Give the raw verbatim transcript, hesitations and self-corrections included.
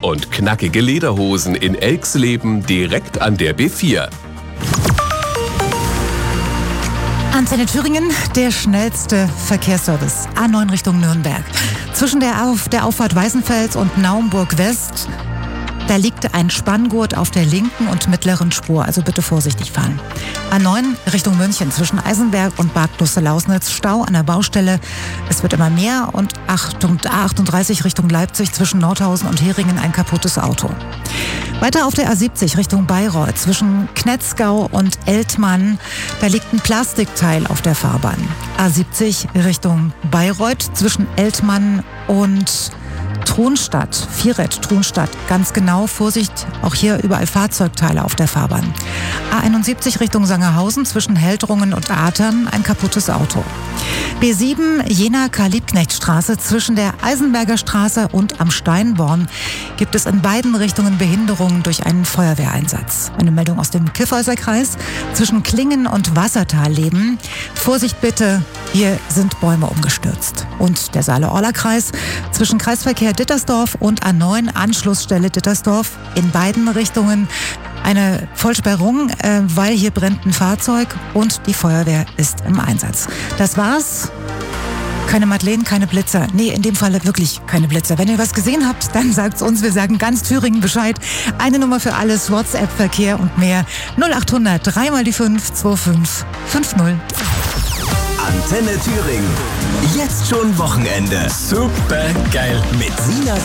und knackige Lederhosen in Elxleben direkt an der B vier. Antenne Thüringen, der schnellste Verkehrsservice. A neun Richtung Nürnberg. Zwischen der, Auf, der Auffahrt Weißenfels und Naumburg West, da liegt ein Spanngurt auf der linken und mittleren Spur, also bitte vorsichtig fahren. A neun Richtung München, zwischen Eisenberg und Bad Lusse-Lausnitz, Stau an der Baustelle. Es wird immer mehr. Und Achtung, A achtunddreißig Richtung Leipzig, zwischen Nordhausen und Heringen ein kaputtes Auto. Weiter auf der A siebzig Richtung Bayreuth, zwischen Knetzgau und Eltmann, da liegt ein Plastikteil auf der Fahrbahn. A siebzig Richtung Bayreuth, zwischen Eltmann und Tronstadt, Vierret, Tronstadt, ganz genau, Vorsicht, auch hier überall Fahrzeugteile auf der Fahrbahn. A einundsiebzig Richtung Sangerhausen, zwischen Heldrungen und Atern, ein kaputtes Auto. B sieben, Jena-Karl-Liebknecht-Straße, zwischen der Eisenberger Straße und am Steinborn gibt es in beiden Richtungen Behinderungen durch einen Feuerwehreinsatz. Eine Meldung aus dem Kyffhäuser-Kreis, zwischen Klingen und Wassertalleben. Vorsicht bitte, hier sind Bäume umgestürzt. Und der Saale-Orla-Kreis, zwischen Kreisverkehr Dittersdorf und A neun Anschlussstelle Dittersdorf, in beiden Richtungen eine Vollsperrung, äh, weil hier brennt ein Fahrzeug und die Feuerwehr ist im Einsatz. Das war's. Keine Madeleine, keine Blitzer. Nee, in dem Falle wirklich keine Blitzer. Wenn ihr was gesehen habt, dann sagt's uns. Wir sagen ganz Thüringen Bescheid. Eine Nummer für alles, WhatsApp-Verkehr und mehr. null achthundert, drei mal die fünf, zwei fünf fünf null. Antenne Thüringen. Jetzt schon Wochenende. Super geil. Mit Sina